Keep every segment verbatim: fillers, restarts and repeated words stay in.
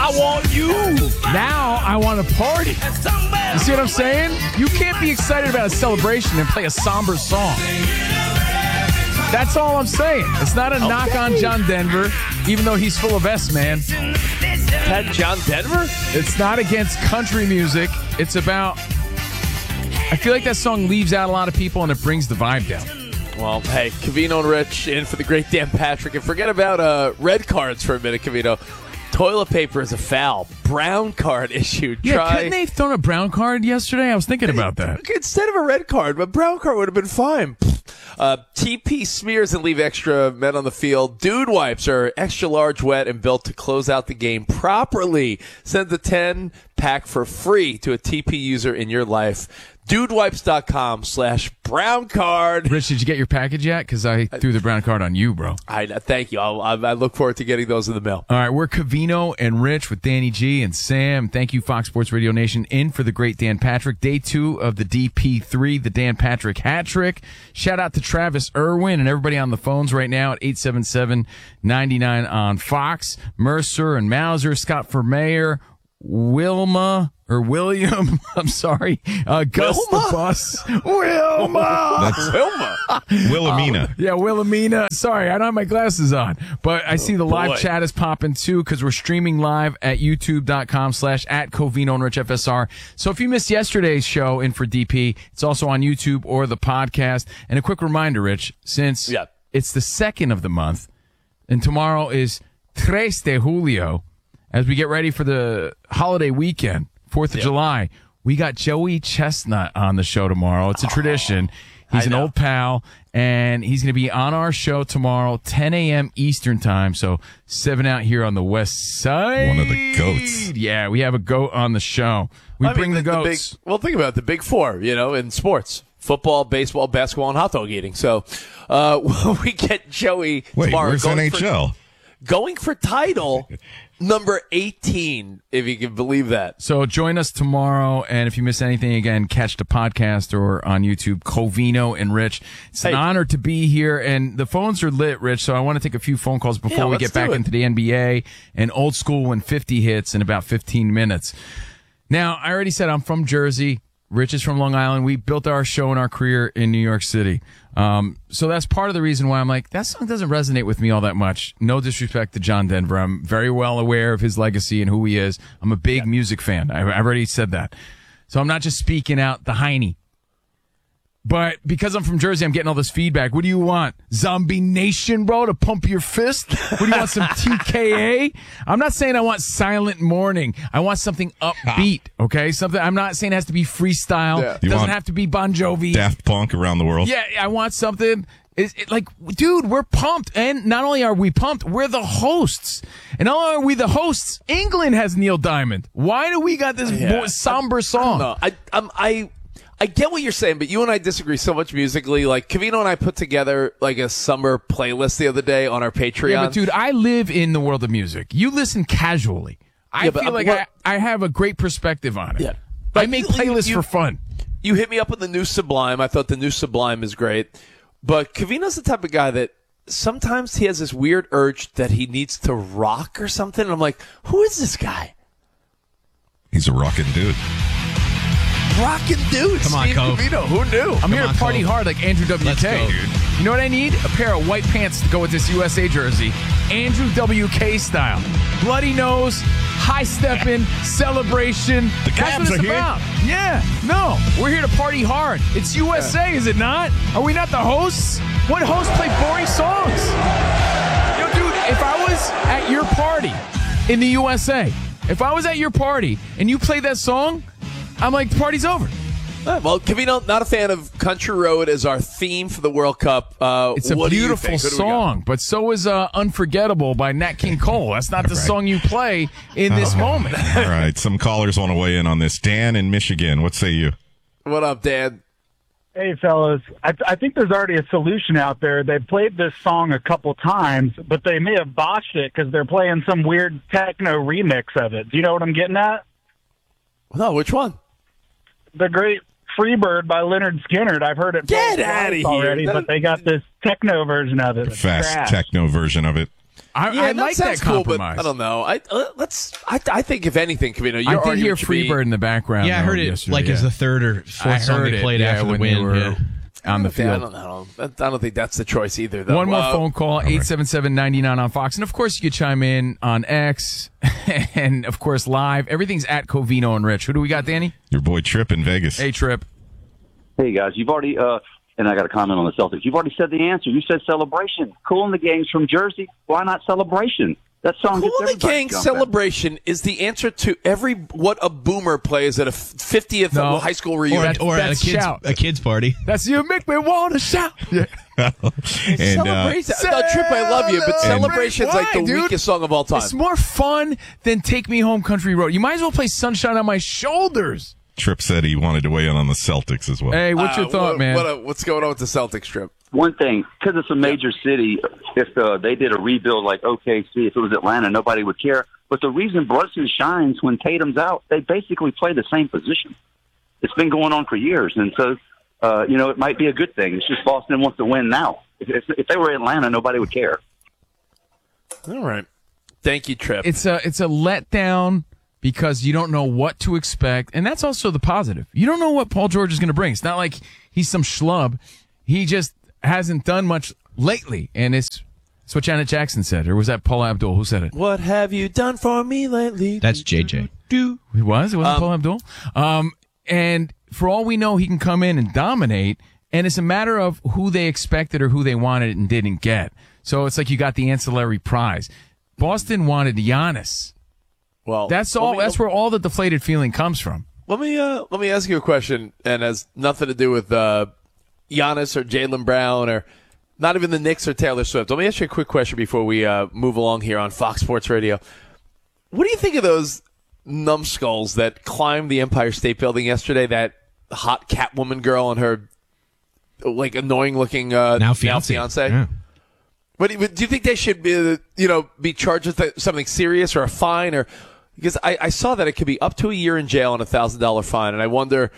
I want you. Now I want to party. You see what I'm saying? You can't be excited about a celebration and play a somber song. That's all I'm saying. It's not a okay. knock on John Denver, even though he's full of S, man. That John Denver? It's not against country music. It's about... I feel like that song leaves out a lot of people and it brings the vibe down. Well, hey, Covino and Rich in for the great Dan Patrick. And forget about uh, red cards for a minute, Covino. Toilet paper is a foul. Brown card issued. Yeah, Try... couldn't they have thrown a brown card yesterday? I was thinking about that. Instead of a red card, a brown card would have been fine. Uh, T P smears and leave extra men on the field. Dude wipes are extra large, wet, and built to close out the game properly. Send the ten pack for free to a T P user in your life. Dudewipes.com slash brown card. Rich, did you get your package yet? Because I threw the brown card on you, bro. I Thank you. I'll, I look forward to getting those in the mail. All right, we're Covino and Rich with Danny G and Sam. Thank you, Fox Sports Radio Nation, in for the great Dan Patrick. Day two of the D P three, the Dan Patrick hat trick. Shout out to Travis Irwin and everybody on the phones right now at eight seven seven, nine nine on Fox. Mercer and Mauser, Scott for Mayor, Wilma... Or William, I'm sorry, uh, Gus Wilma? the Bus. Wilma! That's Wilma. Wilhelmina. Um, yeah, Wilhelmina. Sorry, I don't have my glasses on. But I see the oh, live boy. chat is popping too because we're streaming live at youtube.com slash at Covino and Rich F S R. So if you missed yesterday's show in for D P, it's also on YouTube or the podcast. And a quick reminder, Rich, since yeah. it's the second of the month and tomorrow is Tres de Julio, as we get ready for the holiday weekend, fourth of yep. July, we got Joey Chestnut on the show tomorrow. It's a tradition. He's an old pal, and he's going to be on our show tomorrow, ten a.m. Eastern time, so seven out here on the west side. One of the goats. Yeah, we have a goat on the show. We I bring mean, the, the goats. Big, well, think about it, the big four, you know, in sports. Football, baseball, basketball, and hot dog eating. So uh, we get Joey Wait, tomorrow. where's going N H L? For, going for title number eighteen, if you can believe that. So join us tomorrow, and if you miss anything, again, catch the podcast or on YouTube, Covino and Rich. It's an hey. honor to be here, and the phones are lit, Rich, so I want to take a few phone calls before yeah, we get back it. into the N B A and old school when fifty hits in about fifteen minutes. Now, I already said I'm from Jersey. Rich is from Long Island. We built our show and our career in New York City. Um, so that's part of the reason why I'm like, that song doesn't resonate with me all that much. No disrespect to John Denver. I'm very well aware of his legacy and who he is. I'm a big yeah. music fan. I, I've already said that. So I'm not just speaking out the Heine. But because I'm from Jersey, I'm getting all this feedback. What do you want? Zombie Nation, bro, to pump your fist? What do you want, some T K A? I'm not saying I want Silent Morning. I want something upbeat, okay? Something. I'm not saying it has to be freestyle. Yeah. It doesn't have to be Bon Jovi. Daft Punk around the world. Yeah, I want something. It's it, like, dude, we're pumped. And not only are we pumped, we're the hosts. And not only are we the hosts, England has Neil Diamond. Why do we got this yeah. bo- somber song? I, I, I'm, I... I get what you're saying, but you and I disagree so much musically. Like, Covino and I put together, like, a summer playlist the other day on our Patreon. Yeah, but, dude, I live in the world of music. You listen casually. I yeah, feel like I, I have a great perspective on it. Yeah. I make playlists you, for fun. You hit me up with the new Sublime. I thought the new Sublime is great. But Covino's the type of guy that sometimes he has this weird urge that he needs to rock or something. And I'm like, who is this guy? He's a rockin' dude. Rockin' dude, Come on, Steve Cove. Covino. Who knew? I'm Come here on, to party Cove. hard like Andrew W K, go, dude. You know what I need? A pair of white pants to go with this U S A jersey. Andrew W K style. Bloody nose, high stepping, celebration. The That's Cavs what it's are here. about. Yeah. No, we're here to party hard. It's U S A, yeah. is it not? Are we not the hosts? What hosts play boring songs? Yo, dude, if I was at your party in the U S A, if I was at your party and you played that song, I'm like, the party's over. Right, well, Covino, not a fan of Country Road as our theme for the World Cup. Uh, it's a beautiful song, but so is uh, Unforgettable by Nat King Cole. That's not the right. song you play in this oh, moment. All right, some callers want to weigh in on this. Dan in Michigan, what say you? What up, Dan? Hey, fellas. I, I think there's already a solution out there. They played this song a couple times, but they may have botched it because they're playing some weird techno remix of it. Do you know what I'm getting at? No, which one? The Great Freebird by Leonard Skinner. I've heard it Get out of here. already, that, but they got this techno version of it. Fast Trash. techno version of it. I, Yeah, I like that sounds cool, compromise. but I don't know. I uh, let's. I, I think if anything, Cavino, your I did argument hear should be- Freebird in the background. Yeah, I though, heard it yesterday, like yeah. as the third or I fourth song heard they it, played yeah, after the when win. they were yeah. on the I field. don't know. I don't think that's the choice either, though. One more Uh, phone call, eight seven seven, nine nine on Fox. And, of course, you could chime in on X and, of course, live. Everything's at Covino and Rich. Who do we got, Danny? Your boy Trip in Vegas. Hey, Trip. Hey, guys, you've already, uh, and I got a comment on the Celtics. You've already said the answer. You said celebration. Cool in the Gang's from Jersey. Why not celebration? That song Cool gets in the everybody Gang jumping. celebration is the answer to every what a boomer plays at a fiftieth No. high school Or, reunion. or at a that's kids, shout. a kids party. That's you make me want to shout. Yeah. and uh, celebration. No, Trip, I love you, but Celebrate. celebration's like the Why, dude? weakest song of all time. It's more fun than Take Me Home Country Road. You might as well play Sunshine on My Shoulders. Trip said he wanted to weigh in on the Celtics as well. Hey, what's your Uh, thought, what, man? What, uh, what's going on with the Celtics, Trip? One thing, because it's a major city, if uh, they did a rebuild like O K C, if it was Atlanta, nobody would care. But the reason Brunson shines when Tatum's out, they basically play the same position. It's been going on for years. And so, uh, you know, it might be a good thing. It's just Boston wants to win now. If, if, if they were Atlanta, nobody would care. All right. Thank you, Trip. It's a it's a letdown because you don't know what to expect, and that's also the positive. You don't know what Paul George is going to bring. It's not like he's some schlub. He just hasn't done much lately, and it's, it's what Janet Jackson said, or was that Paula Abdul who said it? What have you done for me lately? That's J J. Do. It was. It wasn't Um, Paula Abdul. Um, and for all we know, he can come in and dominate, and it's a matter of who they expected or who they wanted and didn't get. So it's like you got the ancillary prize. Boston wanted Giannis. Well, That's let all. me- That's where all the deflated feeling comes from. Let me uh, let me ask you a question, and has nothing to do with uh, Giannis or Jaylen Brown or not even the Knicks or Taylor Swift. Let me ask you a quick question before we uh, move along here on Fox Sports Radio. What do you think of those numbskulls that climbed the Empire State Building yesterday? That hot Catwoman girl and her like annoying looking uh, Now fiance. fiance. Yeah. But do you think they should be, you know, be charged with something serious or a fine? Or because I, I saw that it could be up to a year in jail and a thousand dollar fine, and I wonder.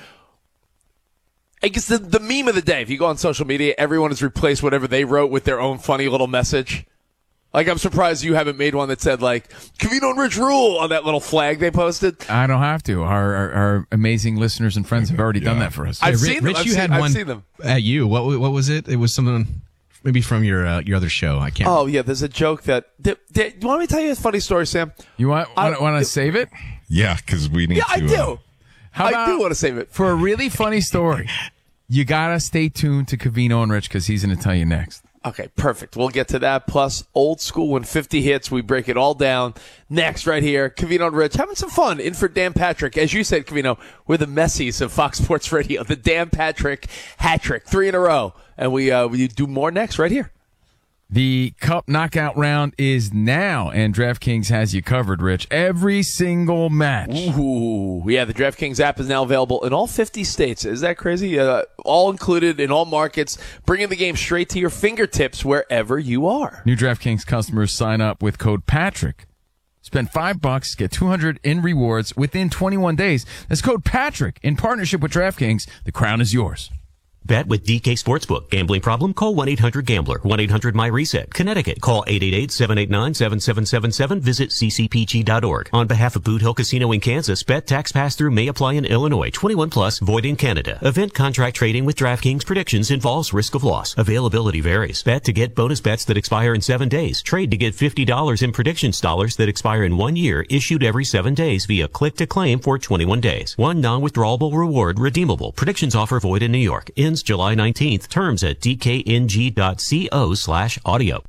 I guess the the meme of the day. If you go on social media, everyone has replaced whatever they wrote with their own funny little message. Like, I'm surprised you haven't made one that said like "Covino and Rich rule" on that little flag they posted. I don't have to. Our our, our amazing listeners and friends have already done that for us. I've Hey, seen them. Rich, I've you seen- had I've one seen them. at you. What what was it? It was something maybe from your uh, your other show. I can't. Oh yeah, there's a joke that. that, that you want me to tell you a funny story, Sam? You want I- want, want to save it? Yeah, because we need Yeah, to. I do. uh, How I about do want to save it. for a really funny story? You gotta stay tuned to Covino and Rich because he's going to tell you next. Okay, perfect. We'll get to that. Plus, old school when fifty hits. We break it all down next right here. Covino and Rich having some fun in for Dan Patrick. As you said, Covino, we're the Messies of Fox Sports Radio. The Dan Patrick hat trick, three in a row. And we, uh, we do more next right here. The Cup knockout round is now, and DraftKings has you covered, Rich. Every single match. Ooh, yeah, the DraftKings app is now available in all fifty states. Is that crazy? Uh, all included in all markets, bringing the game straight to your fingertips wherever you are. New DraftKings customers sign up with code Patrick. Spend five bucks, get two hundred in rewards within twenty-one days. That's code Patrick in partnership with DraftKings. The crown is yours. Bet with D K Sportsbook. Gambling problem? Call one eight hundred gambler. one eight hundred my reset. Connecticut. Call eight eight eight, seven eight nine, seven seven seven seven. Visit c c p g dot org. On behalf of Boot Hill Casino in Kansas, bet tax pass-through may apply in Illinois. twenty-one plus, void in Canada. Event contract trading with DraftKings predictions involves risk of loss. Availability varies. Bet to get bonus bets that expire in seven days. Trade to get fifty dollars in predictions dollars that expire in one year, issued every seven days via click to claim for twenty-one days. One non-withdrawable reward redeemable. Predictions offer void in New York. Ends July nineteenth. Terms at d k n g dot co slash audio.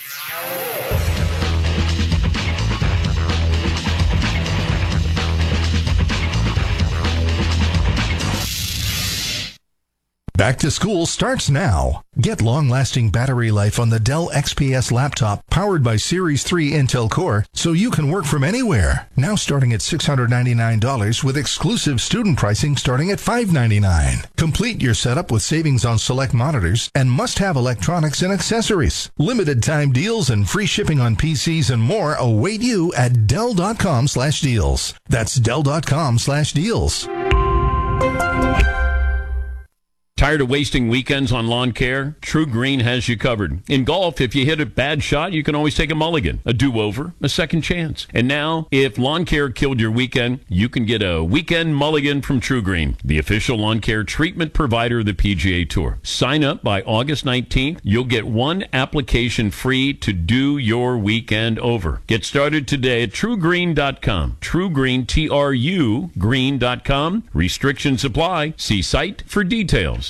Back to school starts now. Get long-lasting battery life on the Dell X P S laptop powered by Series three Intel Core so you can work from anywhere. Now starting at six hundred ninety-nine dollars with exclusive student pricing starting at five hundred ninety-nine dollars. Complete your setup with savings on select monitors and must-have electronics and accessories. Limited time deals and free shipping on P Cs and more await you at Dell.com slash deals. That's Dell.com slash deals. Tired of wasting weekends on lawn care? True Green has you covered. In golf, if you hit a bad shot, you can always take a mulligan, a do-over, a second chance. And now, if lawn care killed your weekend, you can get a weekend mulligan from True Green, the official lawn care treatment provider of the P G A Tour. Sign up by August nineteenth. You'll get one application free to do your weekend over. Get started today at true green dot com. True Green, T R U, green dot com. Restrictions apply. See site for details.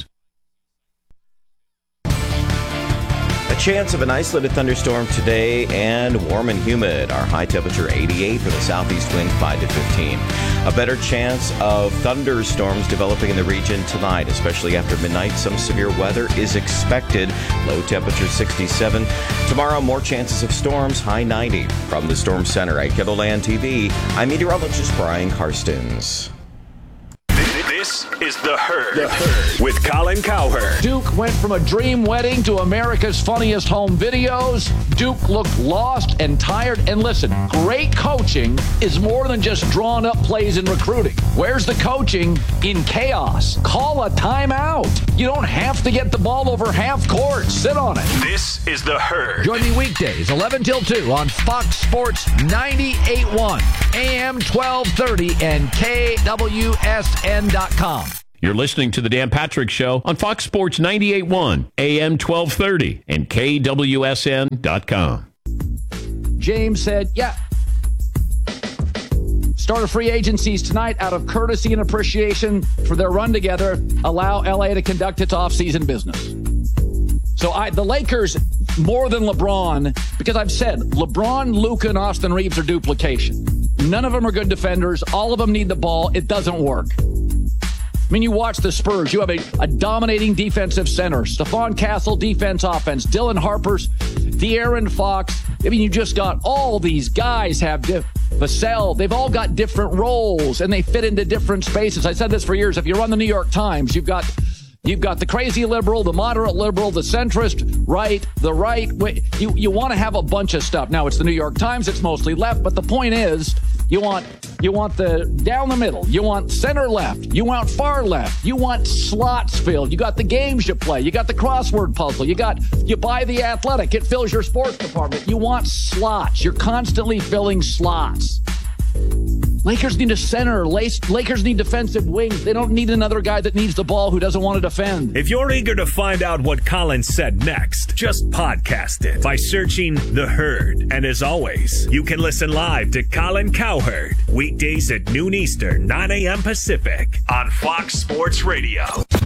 A chance of an isolated thunderstorm today and warm and humid. Our high temperature eighty-eight for the southeast wind five to fifteen. A better chance of thunderstorms developing in the region tonight, especially after midnight. Some severe weather is expected. Low temperature sixty-seven. Tomorrow, more chances of storms, high ninety. From the Storm Center at KETOLAND T V, I'm meteorologist Brian Karstens. This is The Herd, the Herd with Colin Cowherd. Duke went from a dream wedding to America's Funniest Home Videos. Duke looked lost and tired. And listen, great coaching is more than just drawing up plays in recruiting. Where's the coaching? In chaos. Call a timeout. You don't have to get the ball over half court. Sit on it. This is The Herd. Join me weekdays, eleven till two on Fox Sports ninety-eight point one, A M twelve thirty, and K W S N dot com. You're listening to The Dan Patrick Show on Fox Sports ninety-eight point one, A M twelve thirty, and K W S N dot com. James said, yeah. Start of free agencies tonight out of courtesy and appreciation for their run together. Allow L A to conduct its offseason business. So I, the Lakers, more than LeBron, because I've said LeBron, Luka, and Austin Reeves are duplication. None of them are good defenders. All of them need the ball. It doesn't work. I mean, you watch the Spurs. You have a, a dominating defensive center. Stephon Castle, defense, offense. Dylan Harper's, De'Aaron Fox. I mean, you just got all these guys have diff- Vassell. They've all got different roles, and they fit into different spaces. I said this for years. If you run the New York Times, you've got you've got the crazy liberal, the moderate liberal, the centrist right, the right. You you want to have a bunch of stuff. Now, it's the New York Times. It's mostly left, but the point is, you want you want the down the middle. You want center left. You want far left. You want slots filled. You got the games you play. You got the crossword puzzle. You got you buy The Athletic. It fills your sports department. You want slots. You're constantly filling slots. Lakers need a center. Lakers need defensive wings. They don't need another guy that needs the ball who doesn't want to defend. If you're eager to find out what Colin said next, just podcast it by searching The Herd. And as always, you can listen live to Colin Cowherd weekdays at noon Eastern, nine a.m. Pacific on Fox Sports Radio.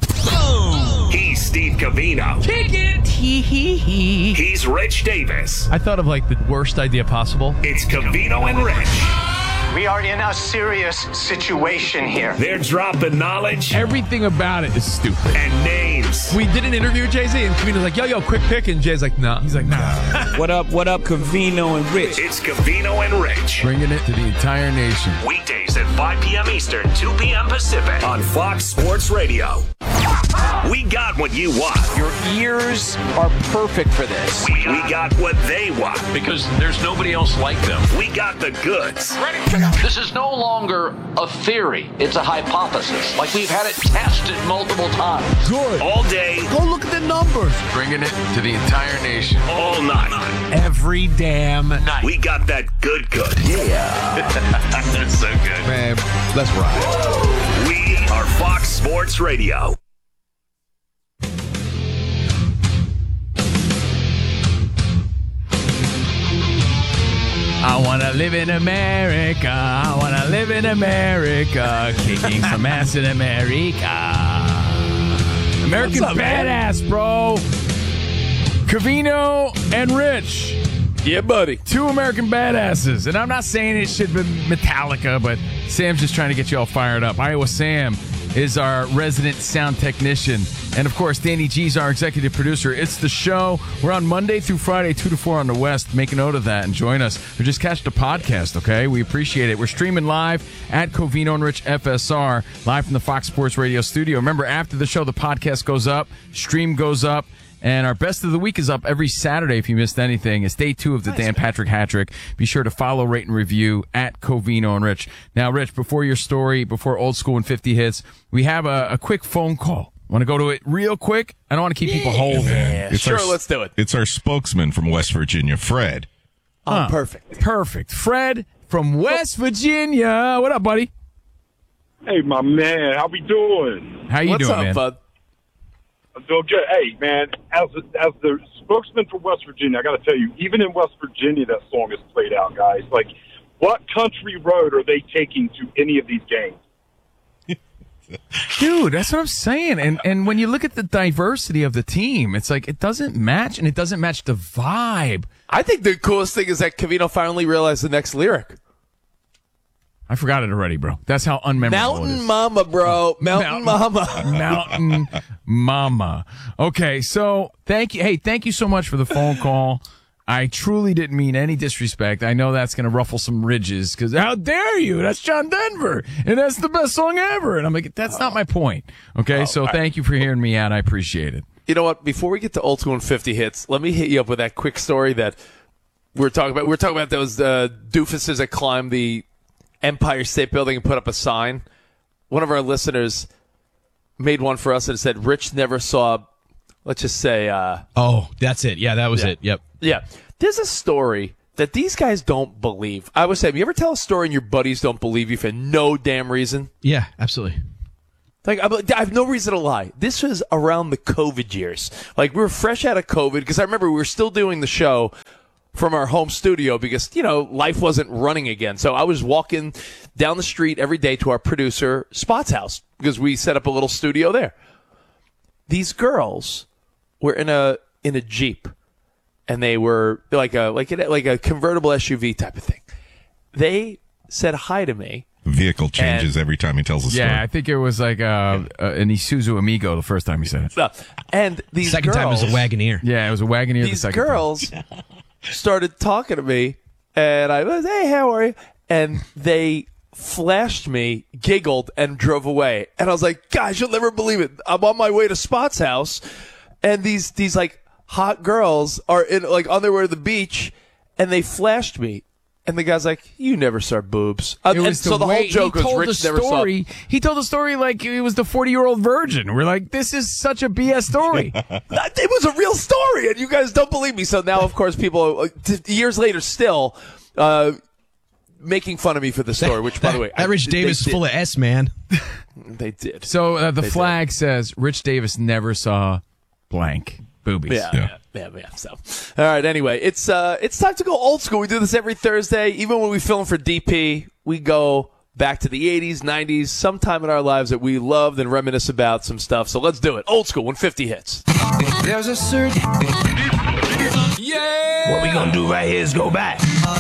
Boom! He's Steve Covino. Kick it! Hee hee hee. He's Rich Davis. I thought of like the worst idea possible. It's Covino and Rich. We are in a serious situation here. They're dropping knowledge. Everything about it is stupid. And names. We did an interview with Jay-Z, and Covino's like, yo, yo, quick pick. And Jay's like, no. Nah. He's like, nah. What up, what up, Covino and Rich? It's Covino and Rich. Bringing it to the entire nation. Weekdays at five p.m. Eastern, two p.m. Pacific on Fox Sports Radio. We got what you want. Your ears are perfect for this. We, we got what they want. Because there's nobody else like them. We got the goods. This is no longer a theory. It's a hypothesis. Like we've had it tested multiple times. Good. All day. Go look at the numbers. Bringing it to the entire nation. All night. Every damn night. We got that good good. Yeah. That's so good. Man, let's ride. We are Fox Sports Radio. I want to live in America. I want to live in America. Kicking some ass in America. American up, badass, man? Bro. Covino and Rich. Yeah, buddy. Two American badasses. And I'm not saying it should be Metallica, but Sam's just trying to get you all fired up. Iowa Sam is our resident sound technician. And, of course, Danny G's our executive producer. It's the show. We're on Monday through Friday, two to four on the West. Make a note of that and join us. Or just catch the podcast, okay? We appreciate it. We're streaming live at Covino and Rich F S R, live from the Fox Sports Radio studio. Remember, after the show, the podcast goes up, stream goes up, and our best of the week is up every Saturday if you missed anything. It's day two of the nice. Dan Patrick Hat-Trick. Be sure to follow, rate, and review at Covino and Rich. Now, Rich, before your story, before Old School and fifty hits, we have a, a quick phone call. Want to go to it real quick? I don't want to keep people holding. Yeah, sure, our, let's do it. It's our spokesman from West Virginia, Fred. Oh, Huh. perfect. Perfect. Fred from West Virginia. What up, buddy? Hey, my man, how we doing? How you What's doing, up, man? bud? I'm doing good. Hey, man, as as the spokesman for West Virginia, I got to tell you, even in West Virginia, that song is played out, guys. Like, what country road are they taking to any of these games? Dude, that's what I'm saying. And and when you look at the diversity of the team, it's like it doesn't match, and it doesn't match the vibe. I think the coolest thing is that Covino finally realized the next lyric. I forgot it already, bro. That's how unmemorable it Mountain is. Mama, bro. Mountain, Mama. Mountain Mama. Okay, so thank you. Hey, thank you so much for the phone call. I truly didn't mean any disrespect. I know that's going to ruffle some ridges because how dare you? That's John Denver, and that's the best song ever. And I'm like, that's not my point. Okay, Oh, so all right. thank you for hearing me out. I appreciate it. You know what? Before we get to old school and fifty hits, let me hit you up with that quick story that we're talking about. We're talking about those uh, doofuses that climbed the Empire State Building and put up a sign. One of our listeners made one for us and said, Rich never saw, let's just say, uh, Oh, that's it. Yeah, that was Yeah. it. Yep. yeah, there's a story that these guys don't believe. I would say, have you ever tell a story and your buddies don't believe you for no damn reason? Yeah, absolutely. Like, I I have no reason to lie. This was around the COVID years. Like, we were fresh out of COVID because I remember we were still doing the show from our home studio because, you know, life wasn't running again. So I was walking down the street every day to our producer, Spot's house, because we set up a little studio there. These girls were in a in a Jeep, and they were like a like a, like a convertible S U V type of thing. They said hi to me. Vehicle changes And- every time he tells a story. Yeah, I think it was like uh, uh, an Isuzu Amigo the first time he said it. Uh, And these Second time girls, was a Wagoneer. Yeah, it was a Wagoneer the these second time. girls started talking to me, and I was, hey, how are you? And they flashed me, giggled, and drove away. And I was like, guys, you'll never believe it. I'm on my way to Spot's house, and these these like hot girls are in like on their way to the beach, and they flashed me. And the guy's like, you never saw boobs. Uh, It and was so the way whole joke he was told Rich the never saw. story. He told the story like it was the forty-year-old virgin. We're like, this is such a B S story. It was a real story, and you guys don't believe me. So now, of course, people uh, t- years later still uh, making fun of me for the story. Which, by the way, That Rich I, Davis is they full of S, man. did. They did. So uh, the They flag says Rich Davis never saw blank boobies. Yeah, yeah, yeah, yeah. So, all right. Anyway, it's uh, it's time to go old school. We do this every Thursday. Even when we film for D P, we go back to the eighties, nineties, sometime in our lives that we loved and reminisce about some stuff. So let's do it. Old school when fifty hits. There's a certain. Yeah! What we gonna do right here is go back.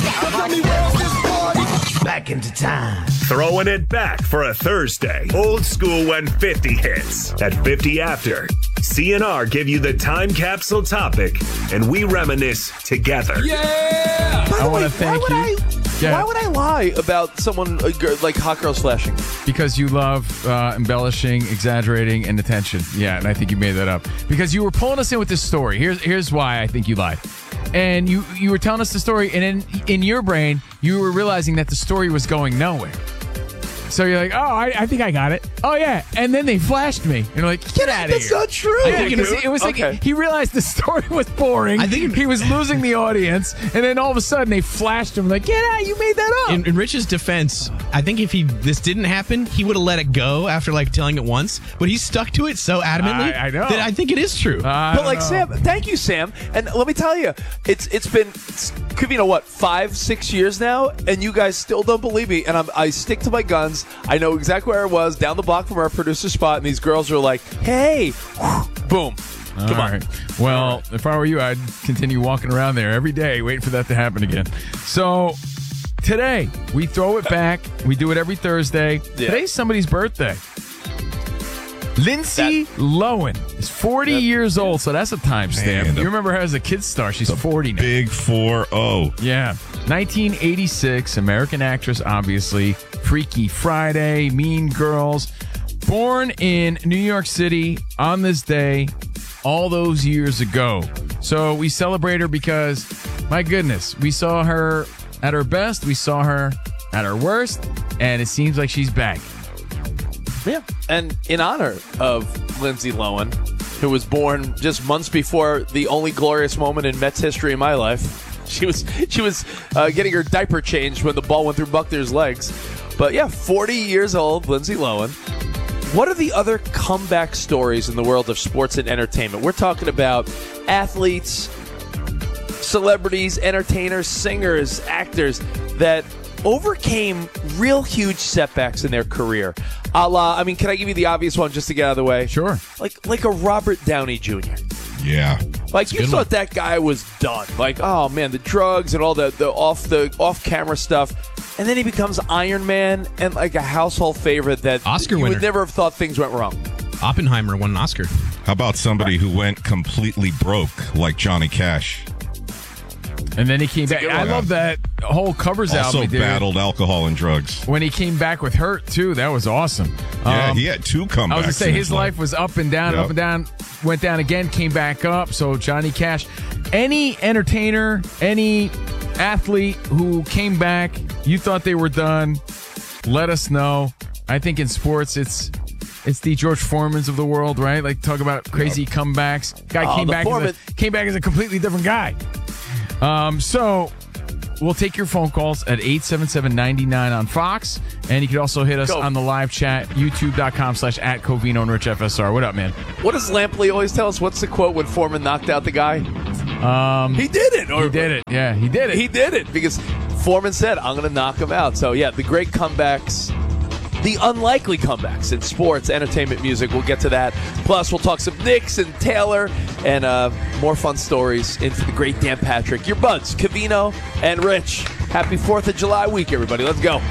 Back into time. Throwing it back for a Thursday. Old school when fifty hits. At fifty after, C N R give you the time capsule topic, and we reminisce together. Yeah! By the I way, wanna thank why you. would I, Yeah. why would I lie about someone uh, gir- like hot girls flashing? Because you love uh, embellishing, exaggerating, and attention. Yeah, and I think you made that up. Because you were pulling us in with this story. Here's here's why I think you lied. And you you were telling us the story, and in in your brain, you were realizing that the story was going nowhere. So you're like, oh, I, I think I got it. Oh, yeah. And then they flashed me. And you're like, get out of here. That's not true. Yeah, because it was like Okay. he realized the story was boring. I think he was losing the audience, and then all of a sudden they flashed him like, get out! You made that up. In, in Rich's defense, I think if he this didn't happen, he would have let it go after like telling it once. But he stuck to it so adamantly I- I know. that I think it is true. But like Sam, thank you, Sam. And let me tell you, it's it's been it's, could be, you know what, five, six years now, and you guys still don't believe me. And I'm, I stick to my guns. I know exactly where I was, down the block from our producer Spot, and these girls are like, "Hey, boom, All come on." right. Well, if I were you, I'd continue walking around there every day, waiting for that to happen again. So today we throw it back. We do it every Thursday. Yeah. Today's somebody's birthday. Lindsay Lohan is forty years old, so that's a timestamp. Man, the- You remember her as a kid star. She's forty now. Big four oh. Yeah. nineteen eighty-six, American actress, obviously. Freaky Friday, Mean Girls. Born in New York City on this day all those years ago. So we celebrate her because, my goodness, we saw her at her best, we saw her at her worst, and it seems like she's back. Yeah. And in honor of Lindsay Lohan, who was born just months before the only glorious moment in Mets history in my life. She was she was uh, getting her diaper changed when the ball went through Buckner's legs. But yeah, forty years old, Lindsay Lohan. What are the other comeback stories in the world of sports and entertainment? We're talking about athletes, celebrities, entertainers, singers, actors that overcame real huge setbacks in their career. A la, I mean, can I give you the obvious one just to get out of the way? Sure. Like like a Robert Downey Junior Yeah. Like, you thought that guy was done. Like, oh, man, the drugs and all the, the off the off-camera stuff. And then he becomes Iron Man and, like, a household favorite that Oscar you winner. would never have thought things went wrong. Oppenheimer won an Oscar. How about somebody who went completely broke, like Johnny Cash? And then he came back. I love that whole covers also album. Also battled alcohol and drugs. When he came back with Hurt, too, that was awesome. Yeah, um, he had two comebacks. I was going to say, his, his life. life was up and down, yep. up and down, went down again, came back up. So Johnny Cash, any entertainer, any athlete who came back, you thought they were done, let us know. I think in sports, it's it's the George Foremans of the world, right? Like, talk about crazy yep. comebacks. Guy oh, came back as a, came back as a completely different guy. Um, so we'll take your phone calls at eight seven seven, nine nine on Fox. And you can also hit us Go. on the live chat, youtube.com slash at Covino and Rich F S R. What up, man? What does Lampley always tell us? What's the quote when Foreman knocked out the guy? Um, he did it. Or, he did it. Yeah, he did it. He did it because Foreman said, I'm going to knock him out. So, yeah, the great comebacks. The unlikely comebacks in sports, entertainment, music. We'll get to that. Plus, we'll talk some Knicks and Taylor and uh, more fun stories into the great Dan Patrick. Your buds, Covino and Rich. Happy fourth of July week, everybody. Let's go.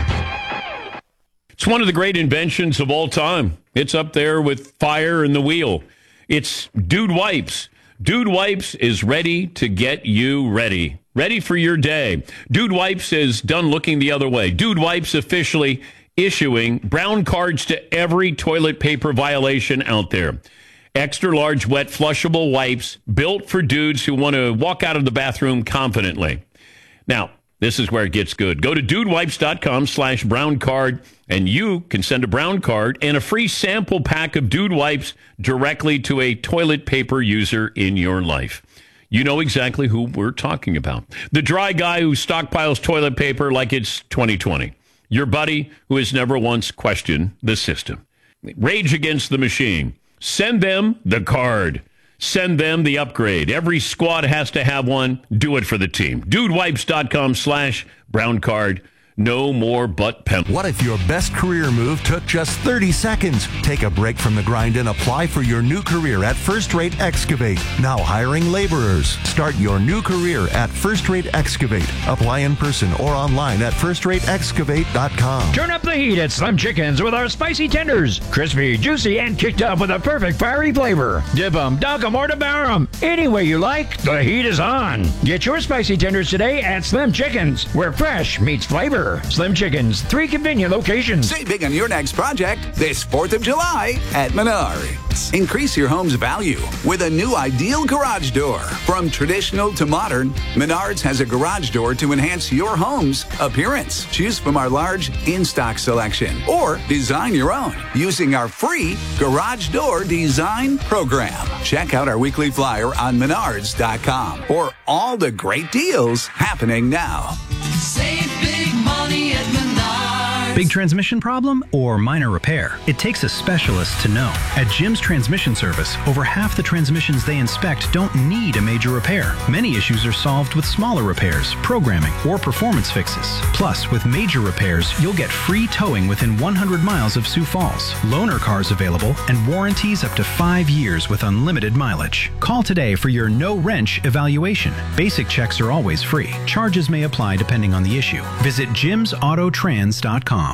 It's one of the great inventions of all time. It's up there with fire and the wheel. It's Dude Wipes. Dude Wipes is ready to get you ready. Ready for your day. Dude Wipes is done looking the other way. Dude Wipes officially issuing brown cards to every toilet paper violation out there. Extra large, wet, flushable wipes built for dudes who want to walk out of the bathroom confidently. Now, this is where it gets good. Go to dudewipes.com slash brown card, and you can send a brown card and a free sample pack of Dude Wipes directly to a toilet paper user in your life. You know exactly who we're talking about. The dry guy who stockpiles toilet paper like it's twenty twenty. Your buddy who has never once questioned the system. Rage against the machine. Send them the card. Send them the upgrade. Every squad has to have one. Do it for the team. Dudewipes.com slash brown card. No more butt pen. What if your best career move took just thirty seconds? Take a break from the grind and apply for your new career at First Rate Excavate. Now hiring laborers. Start your new career at First Rate Excavate. Apply in person or online at first rate excavate dot com. Turn up the heat at Slim Chickens with our spicy tenders. Crispy, juicy, and kicked up with a perfect fiery flavor. Dip them, dunk them, or devour them. Any way you like, the heat is on. Get your spicy tenders today at Slim Chickens, where fresh meets flavor. Slim Chickens, three convenient locations. Save big on your next project this fourth of July at Menards. Increase your home's value with a new ideal garage door. From traditional to modern, Menards has a garage door to enhance your home's appearance. Choose from our large in-stock selection or design your own using our free garage door design program. Check out our weekly flyer on menards dot com for all the great deals happening now. Save big money at Menards. Big transmission problem or minor repair? It takes a specialist to know. At Jim's Transmission Service, over half the transmissions they inspect don't need a major repair. Many issues are solved with smaller repairs, programming, or performance fixes. Plus, with major repairs, you'll get free towing within one hundred miles of Sioux Falls, loaner cars available, and warranties up to five years with unlimited mileage. Call today for your no-wrench evaluation. Basic checks are always free. Charges may apply depending on the issue. Visit jims auto trans dot com.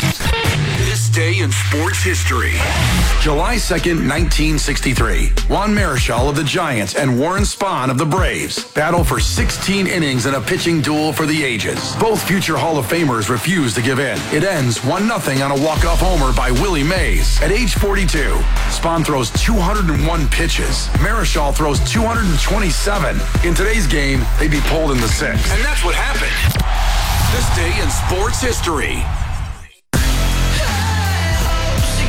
This day in sports history. July second, nineteen sixty-three. Juan Marichal of the Giants and Warren Spahn of the Braves battle for sixteen innings in a pitching duel for the ages. Both future Hall of Famers refuse to give in. It ends one nothing on a walk-off homer by Willie Mays. At age forty-two, Spahn throws two hundred one pitches. Marichal throws two hundred twenty-seven. In today's game, they'd be pulled in the sixth. And that's what happened. This day in sports history.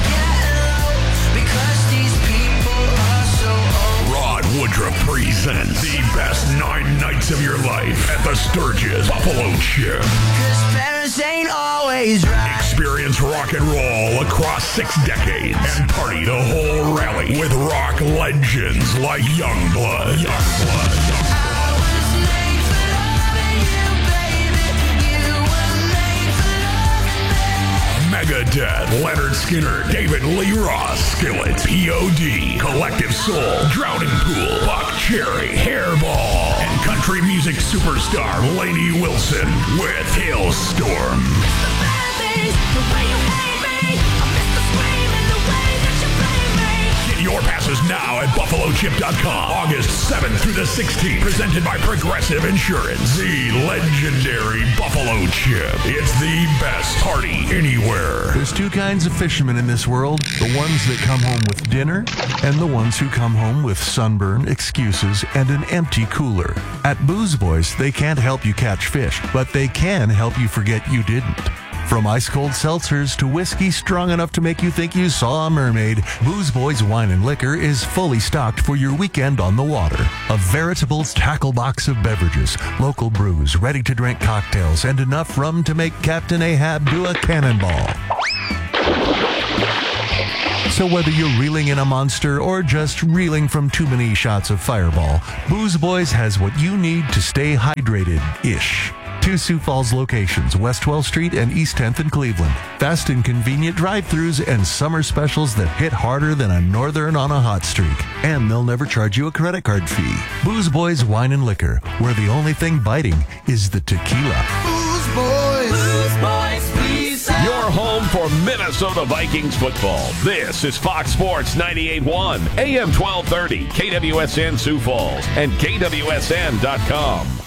Hydra presents the best nine nights of your life at the Sturgis Buffalo Chip. Parents ain't always right. Experience rock and roll across six decades and party the whole rally with rock legends like Youngblood. Youngblood. Megadeth, Leonard Skinner, David Lee Roth, Skillet, P O D, Collective Soul, Drowning Pool, Buck Cherry, Hairball, and country music superstar Lainey Wilson with Hailstorm. Get your passes now at buffalo chip dot com. August seventh through the sixteenth. Presented by Progressive Insurance. The legendary Buffalo Chip. It's the best party anywhere. There's two kinds of fishermen in this world. The ones that come home with dinner and the ones who come home with sunburn, excuses, and an empty cooler. At Booze Boys, they can't help you catch fish, but they can help you forget you didn't. From ice-cold seltzers to whiskey strong enough to make you think you saw a mermaid, Booze Boys Wine and Liquor is fully stocked for your weekend on the water. A veritable tackle box of beverages, local brews, ready-to-drink cocktails, and enough rum to make Captain Ahab do a cannonball. So whether you're reeling in a monster or just reeling from too many shots of Fireball, Booze Boys has what you need to stay hydrated-ish. Two Sioux Falls locations, West twelfth Street and East tenth in Cleveland. Fast and convenient drive-thrus and summer specials that hit harder than a northern on a hot streak. And they'll never charge you a credit card fee. Booze Boys Wine and Liquor, where the only thing biting is the tequila. Booze Boys. Booze Boys, please. Your home for Minnesota Vikings football. This is Fox Sports ninety-eight point one, A M twelve thirty, K W S N Sioux Falls, and K W S N dot com.